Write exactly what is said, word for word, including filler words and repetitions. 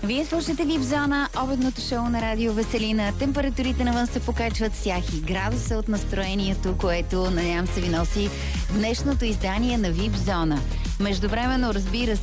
Вие слушате Вип Зона, обедното шоу на Радио Веселина. Температурите навън се покачват с яхи градуса от настроението, което, надявам се, ви носи днешното издание на Вип Зона. Междувременно, разбира